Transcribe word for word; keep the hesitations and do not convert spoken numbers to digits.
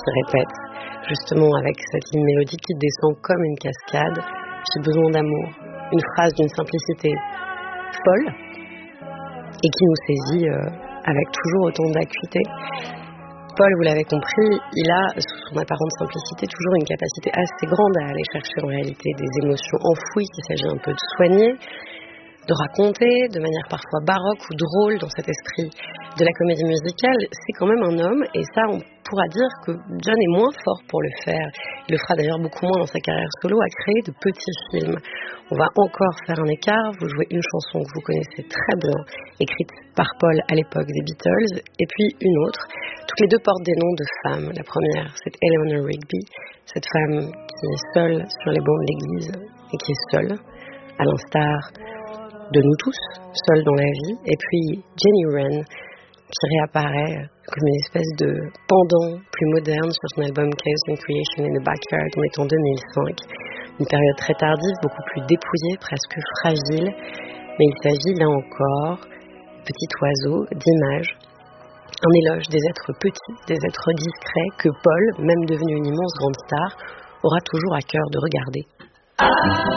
qui répète, justement avec cette ligne mélodique qui descend comme une cascade. J'ai besoin d'amour. Une phrase d'une simplicité folle et qui nous saisit euh, avec toujours autant d'acuité. Paul, vous l'avez compris, il a, sous son apparente simplicité, toujours une capacité assez grande à aller chercher en réalité des émotions enfouies qu'il s'agit un peu de soigner, de raconter de manière parfois baroque ou drôle dans cet esprit de la comédie musicale. C'est quand même un homme, et ça on pourra dire que John est moins fort pour le faire. Il le fera d'ailleurs beaucoup moins dans sa carrière solo, à créer de petits films. On va encore faire un écart, vous jouez une chanson que vous connaissez très bien, écrite par Paul à l'époque des Beatles, et puis une autre. Toutes les deux portent des noms de femmes. La première, c'est Eleanor Rigby, cette femme qui est seule sur les bancs de l'église, et qui est seule, à l'instar de nous tous, seuls dans la vie. Et puis Jenny Wren, qui réapparaît comme une espèce de pendant plus moderne sur son album Chaos and Creation in the Backyard, on est en deux mille cinq. Une période très tardive, beaucoup plus dépouillée, presque fragile. Mais il s'agit là encore, petit oiseau, d'images, un éloge des êtres petits, des êtres discrets que Paul, même devenu une immense grande star, aura toujours à cœur de regarder.